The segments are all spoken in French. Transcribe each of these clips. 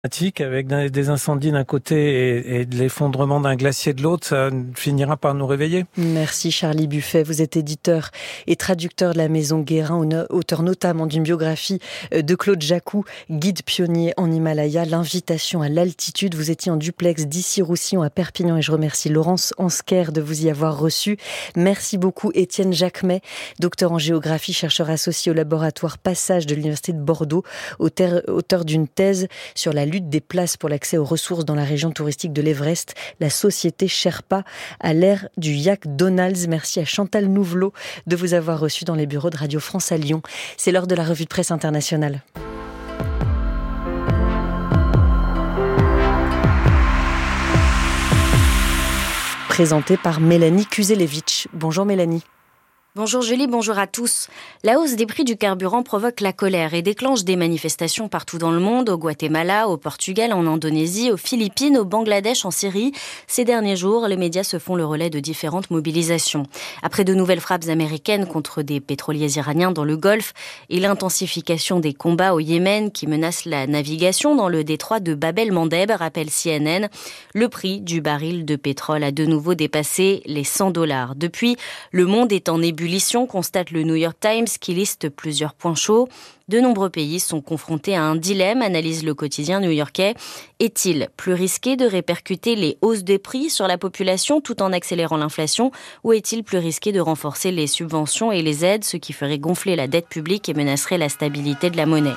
Avec des incendies d'un côté et de l'effondrement d'un glacier de l'autre, ça finira par nous réveiller. Merci Charlie Buffet, vous êtes éditeur et traducteur de la Maison Guérin, auteur notamment d'une biographie de Claude Jacou, guide pionnier en Himalaya, l'invitation à l'altitude. Vous étiez en duplex d'Issy-Roussillon à Perpignan et je remercie Laurence Ansker de vous y avoir reçu. Merci beaucoup Étienne Jacquemet, docteur en géographie, chercheur associé au laboratoire Passage de l'Université de Bordeaux, auteur d'une thèse sur la lutte des places pour l'accès aux ressources dans la région touristique de l'Everest, la société Sherpa à l'ère du Yak Donalds. Merci à Chantal Nouvelot de vous avoir reçu dans les bureaux de Radio France à Lyon. C'est l'heure de la revue de presse internationale. Présentée par Mélanie Kuzelevitch. Bonjour Mélanie. Bonjour Julie, bonjour à tous. La hausse des prix du carburant provoque la colère et déclenche des manifestations partout dans le monde, au Guatemala, au Portugal, en Indonésie, aux Philippines, au Bangladesh, en Syrie. Ces derniers jours, les médias se font le relais de différentes mobilisations. Après de nouvelles frappes américaines contre des pétroliers iraniens dans le Golfe et l'intensification des combats au Yémen qui menacent la navigation dans le détroit de Bab el-Mandeb, rappelle CNN, le prix du baril de pétrole a de nouveau dépassé les $100. Depuis, le monde est en ébullition, constate le New York Times qui liste plusieurs points chauds. De nombreux pays sont confrontés à un dilemme, analyse le quotidien new-yorkais. Est-il plus risqué de répercuter les hausses des prix sur la population tout en accélérant l'inflation, ou est-il plus risqué de renforcer les subventions et les aides, ce qui ferait gonfler la dette publique et menacerait la stabilité de la monnaie?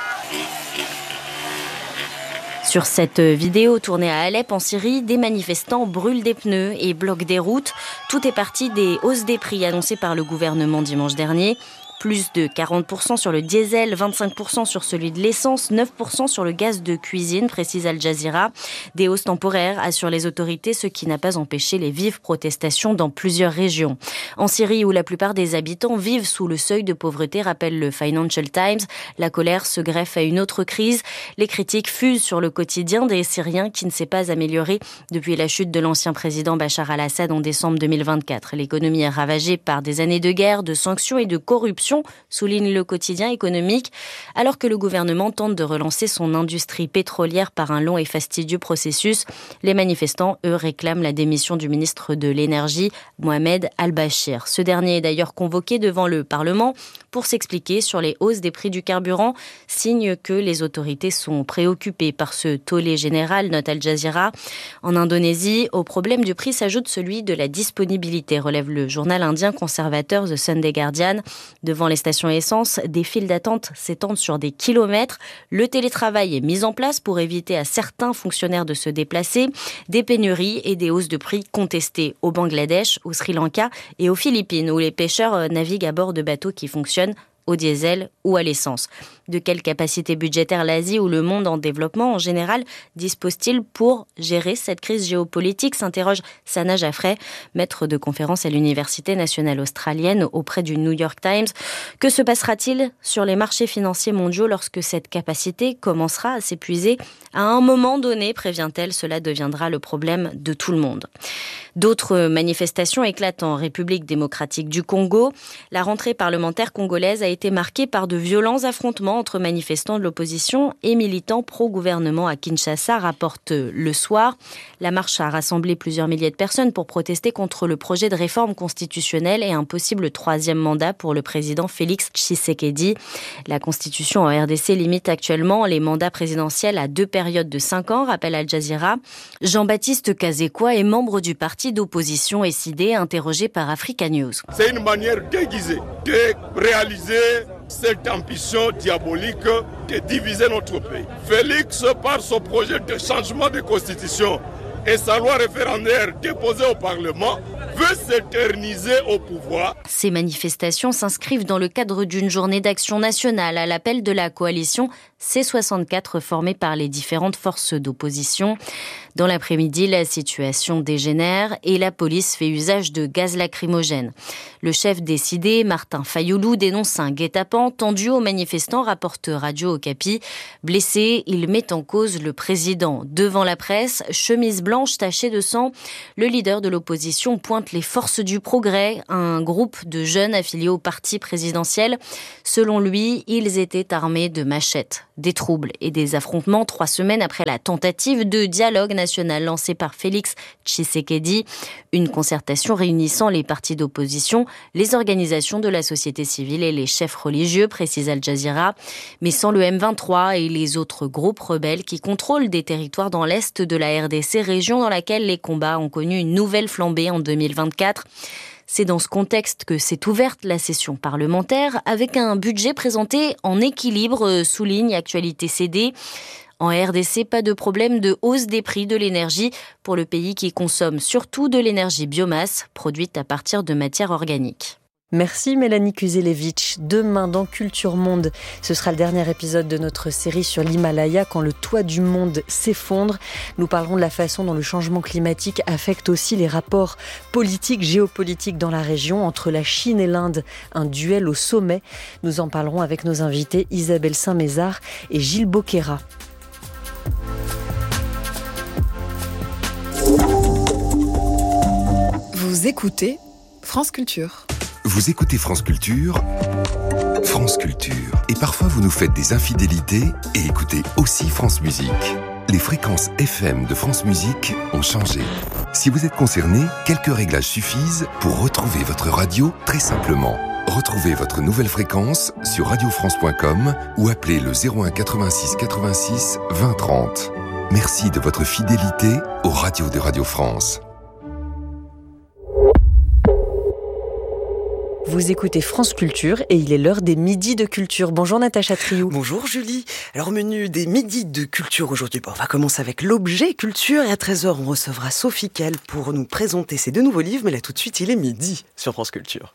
Sur cette vidéo tournée à Alep en Syrie, des manifestants brûlent des pneus et bloquent des routes. Tout est parti des hausses des prix annoncées par le gouvernement dimanche dernier. Plus de 40% sur le diesel, 25% sur celui de l'essence, 9% sur le gaz de cuisine, précise Al Jazeera. Des hausses temporaires, assurent les autorités, ce qui n'a pas empêché les vives protestations dans plusieurs régions. En Syrie, où la plupart des habitants vivent sous le seuil de pauvreté, rappelle le Financial Times, la colère se greffe à une autre crise. Les critiques fusent sur le quotidien des Syriens qui ne s'est pas amélioré depuis la chute de l'ancien président Bachar al-Assad en décembre 2024. L'économie est ravagée par des années de guerre, de sanctions et de corruption, souligne le quotidien économique, alors que le gouvernement tente de relancer son industrie pétrolière par un long et fastidieux processus. Les manifestants, eux, réclament la démission du ministre de l'Énergie, Mohamed Al-Bashir. Ce dernier est d'ailleurs convoqué devant le Parlement pour s'expliquer sur les hausses des prix du carburant, signe que les autorités sont préoccupées par ce tollé général, note Al Jazeera. En Indonésie, au problème du prix s'ajoute celui de la disponibilité, relève le journal indien conservateur The Sunday Guardian. Devant les stations essence, des files d'attente s'étendent sur des kilomètres. Le télétravail est mis en place pour éviter à certains fonctionnaires de se déplacer. Des pénuries et des hausses de prix contestées au Bangladesh, au Sri Lanka et aux Philippines, où les pêcheurs naviguent à bord de bateaux qui fonctionnent au diesel ou à l'essence. De quelle capacité budgétaire l'Asie ou le monde en développement en général dispose-t-il pour gérer cette crise géopolitique, s'interroge Sana Jaffray, maître de conférence à l'Université nationale australienne auprès du New York Times. Que se passera-t-il sur les marchés financiers mondiaux lorsque cette capacité commencera à s'épuiser? À un moment donné, prévient-elle, cela deviendra le problème de tout le monde. D'autres manifestations éclatent en République démocratique du Congo. La rentrée parlementaire congolaise a été marquée par de violents affrontements entre manifestants de l'opposition et militants pro-gouvernement à Kinshasa, rapporte Le Soir. La marche a rassemblé plusieurs milliers de personnes pour protester contre le projet de réforme constitutionnelle et un possible troisième mandat pour le président Félix Tshisekedi. La Constitution en RDC limite actuellement les mandats présidentiels à 2 périodes de 5 ans, rappelle Al Jazeera. Jean-Baptiste Kazekwa est membre du parti d'opposition SID, interrogé par Africa News. C'est une manière déguisée de réaliser cette ambition diabolique de diviser notre pays. Félix, par son projet de changement de constitution et sa loi référendaire déposée au Parlement, veut s'éterniser au pouvoir. Ces manifestations s'inscrivent dans le cadre d'une journée d'action nationale à l'appel de la coalition C64 formée par les différentes forces d'opposition. Dans l'après-midi, la situation dégénère et la police fait usage de gaz lacrymogène. Le chef décidé, Martin Fayoulou, dénonce un guet-apens tendu aux manifestants, rapporte Radio Okapi. Blessé, il met en cause le président. Devant la presse, chemise blanche tachée de sang, le leader de l'opposition pointe les forces du progrès, un groupe de jeunes affiliés au parti présidentiel. Selon lui, ils étaient armés de machettes. Des troubles et des affrontements 3 semaines après la tentative de dialogue national lancée par Félix Tshisekedi. Une concertation réunissant les partis d'opposition, les organisations de la société civile et les chefs religieux, précise Al Jazeera. Mais sans le M23 et les autres groupes rebelles qui contrôlent des territoires dans l'est de la RDC, région dans laquelle les combats ont connu une nouvelle flambée en 2024. C'est dans ce contexte que s'est ouverte la session parlementaire avec un budget présenté en équilibre, souligne Actualité CD. En RDC, pas de problème de hausse des prix de l'énergie pour le pays qui consomme surtout de l'énergie biomasse produite à partir de matières organiques. Merci Mélanie Kuzelevitch. Demain dans Culture Monde, ce sera le dernier épisode de notre série sur l'Himalaya quand le toit du monde s'effondre. Nous parlerons de la façon dont le changement climatique affecte aussi les rapports politiques, géopolitiques dans la région entre la Chine et l'Inde, un duel au sommet. Nous en parlerons avec nos invités Isabelle Saint-Mézard et Gilles Boquera. Vous écoutez France Culture. Vous écoutez France Culture, France Culture. Et parfois vous nous faites des infidélités et écoutez aussi France Musique. Les fréquences FM de France Musique ont changé. Si vous êtes concerné, quelques réglages suffisent pour retrouver votre radio très simplement. Retrouvez votre nouvelle fréquence sur radiofrance.com ou appelez le 01 86 86 20 30. Merci de votre fidélité aux radios de Radio France. Vous écoutez France Culture et il est l'heure des Midis de Culture. Bonjour Natacha Triou. Bonjour Julie. Alors menu des Midis de Culture aujourd'hui. On va commencer avec l'objet culture et à 13h on recevra Sophie Kell pour nous présenter ses 2 nouveaux livres. Mais là tout de suite il est midi sur France Culture.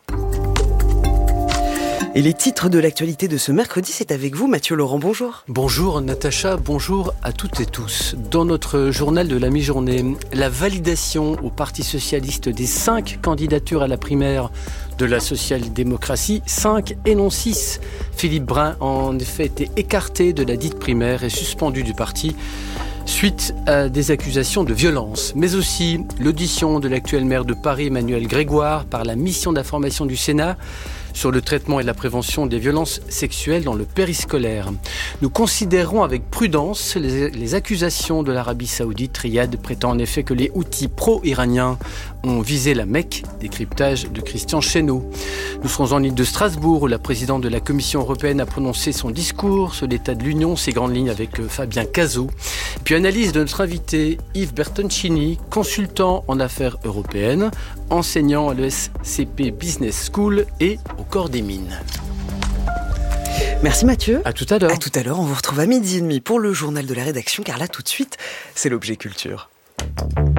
Et les titres de l'actualité de ce mercredi, c'est avec vous Mathieu Laurent, bonjour. Bonjour Natacha, bonjour à toutes et tous. Dans notre journal de la mi-journée, la validation au Parti Socialiste des 5 candidatures à la primaire de la social-démocratie, 5 et non 6. Philippe Brun a en effet été écarté de la dite primaire et suspendu du parti suite à des accusations de violence, mais aussi l'audition de l'actuel maire de Paris, Emmanuel Grégoire, par la mission d'information du Sénat sur le traitement et la prévention des violences sexuelles dans le périscolaire. Nous considérons avec prudence les accusations de l'Arabie Saoudite. Riyad prétend en effet que les Houthis pro-iraniens ont visé la Mecque, décryptage de Christian Chesneau. Nous serons en île de Strasbourg où la présidente de la Commission européenne a prononcé son discours sur l'état de l'Union, ses grandes lignes avec Fabien Cazot. Puis analyse de notre invité Yves Bertoncini, consultant en affaires européennes, enseignant à l'ESCP Business School et au Corps des Mines. Merci Mathieu. À tout à l'heure. À tout à l'heure, on vous retrouve à 12h30 pour le journal de la rédaction car là tout de suite, c'est l'objet culture.